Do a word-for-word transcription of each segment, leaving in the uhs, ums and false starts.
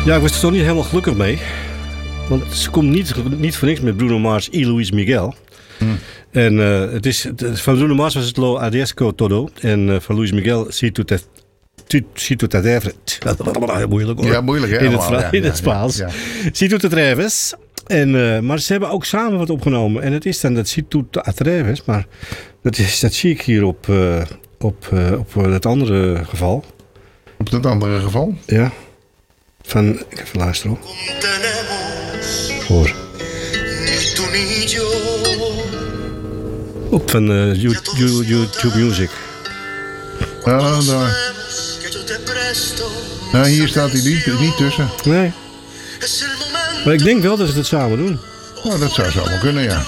Ja, ik was er toch niet helemaal gelukkig mee. Want ze komt niet, niet voor niks met Bruno Mars y Luis Miguel. Hmm. En uh, het is, het, van Bruno Mars was het Lo Adiesco Todo. En uh, van Luis Miguel Si tu te... Si tu te atreves... Moeilijk hoor. Ja, moeilijk hè? In het, allemaal, ja, in het Spaans. Ja, ja. Si tu te atreves. En, uh, maar ze hebben ook samen wat opgenomen. En het is dan dat Si tu te atreves. Maar dat, is, dat zie ik hier op, uh, op, uh, op uh, dat andere geval. Op dat andere geval? Ja. Van... Ik even luisteren hoor. Hoor. Op van uh, you, you, YouTube Music. Ah, daar. Nou, hier staat hij niet, niet tussen. Nee. Maar ik denk wel dat ze het samen doen. Nou, dat zou zo allemaal kunnen, ja.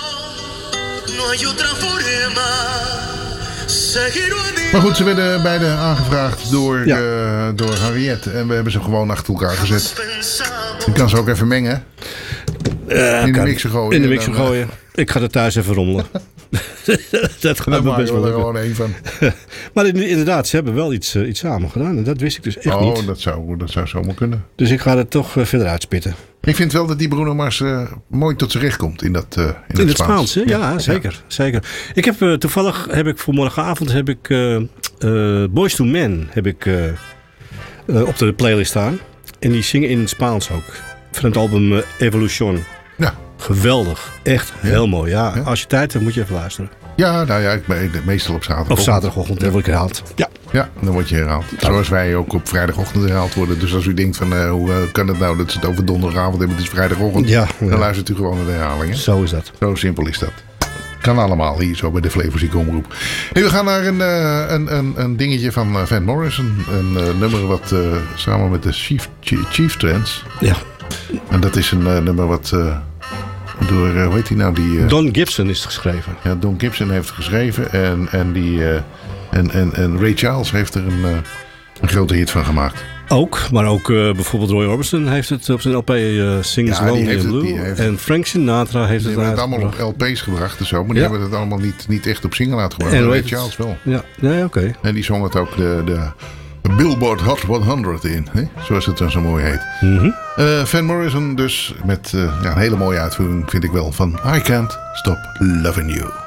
Maar goed, ze werden beide aangevraagd door, ja. uh, door Harriet. En we hebben ze gewoon achter elkaar gezet. Je kan ze ook even mengen. Uh, in de mixer gooien. In de mixer dan, gooien. Ik ga er thuis even rommelen. Dat gaat me best wel er gewoon één van. Maar inderdaad, ze hebben wel iets, uh, iets samen gedaan. En dat wist ik dus echt oh, niet. Oh, dat zou, dat zou zomaar kunnen. Dus ik ga het toch uh, verder uitspitten. Ik vind wel dat die Bruno Mars uh, mooi tot zijn recht komt in dat uh, in, in het Spaans. Spaans ja, ja, zeker, ja. zeker. Ik heb uh, toevallig heb ik voor morgenavond heb ik uh, uh, Boyz two Men heb ik uh, uh, op de playlist staan. En die zingen in het Spaans ook. Van het album uh, Evolution. Ja. Geweldig. Echt heel ja. mooi. Ja, ja. Als je tijd hebt, moet je even luisteren. Ja, nou ja, ik ben meestal op zaterdagochtend. Of zaterdagochtend, dan word ik herhaald. Ja. Ja, dan word je herhaald. Ja. Zoals wij ook op vrijdagochtend herhaald worden. Dus als u denkt van, uh, hoe uh, kan het nou dat ze het over donderdagavond hebben, het is vrijdagochtend. Ja, ja. Dan luistert u gewoon naar de herhalingen. Zo is dat. Zo simpel is dat. Kan allemaal hier zo bij de Flevozieke Omroep. Hey, we gaan naar een, uh, een, een, een dingetje van uh, Van Morrison. Een uh, nummer wat uh, samen met de Chief, Chief, Chief Trance. Ja. En dat is een uh, nummer wat... Uh, Door, uh, hoe heet die nou? Die, uh, Don Gibson is het geschreven. Ja, Don Gibson heeft het geschreven. En, en, die, uh, en, en, en Ray Charles heeft er een, uh, een grote hit van gemaakt. Ook, maar ook uh, bijvoorbeeld Roy Orbison heeft het op zijn L P uh, Sings ja, Lonely in Blue. Het, en Frank Sinatra heeft die het Die hebben het allemaal op L P's gebracht en zo. Maar die ja. hebben het allemaal niet, niet echt op single uitgebracht. En Ray Charles wel. Ja, nee, oké. Okay. En die zong het ook de... de Billboard Hot honderd in, hè? Zoals het dan zo mooi heet. Mm-hmm. uh, Van Morrison dus met uh, ja, een hele mooie uitvoering vind ik wel van I Can't Stop Loving You.